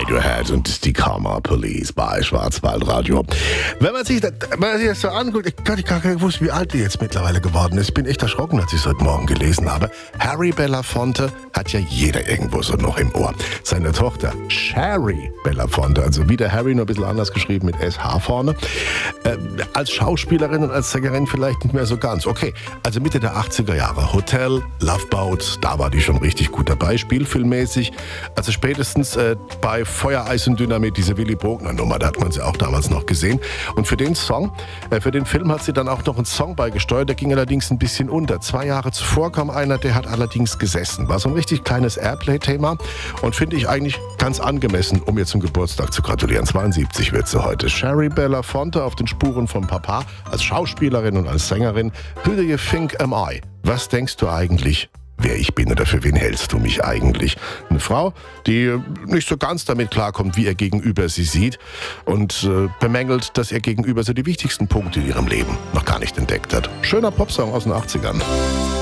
Radiohead und die Karma Police bei Schwarzwaldradio. Wenn man sich das so anguckt, ich habe gar nicht gewusst, wie alt die jetzt mittlerweile geworden ist. Ich bin echt erschrocken, als ich es heute Morgen gelesen habe. Harry Belafonte hat ja jeder irgendwo so noch im Ohr. Seine Tochter Sherry Belafonte, also wie der Harry, nur ein bisschen anders geschrieben mit SH vorne. Als Schauspielerin und als Sängerin vielleicht nicht mehr so ganz. Okay, also Mitte der 80er Jahre. Hotel, Love Boat, da war die schon richtig gut dabei, spielfilmmäßig. Also spätestens bei Feuer, Eis und Dynamit, diese Willy Bogner Nummer, da hat man sie auch damals noch gesehen. Und für den Song, für den Film hat sie dann auch noch einen Song beigesteuert, der ging allerdings ein bisschen unter. 2 Jahre zuvor kam einer, der hat allerdings gesessen. War so ein richtig kleines Airplay-Thema und finde ich eigentlich ganz angemessen, um ihr zum Geburtstag zu gratulieren. 72 wird sie heute. Sherry Belafonte auf den Spuren von Papa, als Schauspielerin und als Sängerin. Who do you think am I? Was denkst du eigentlich, wer ich bin oder für wen hältst du mich eigentlich? Eine Frau, die nicht so ganz damit klarkommt, wie ihr Gegenüber sie sieht und bemängelt, dass ihr Gegenüber so die wichtigsten Punkte in ihrem Leben noch gar nicht entdeckt hat. Schöner Popsong aus den 80ern.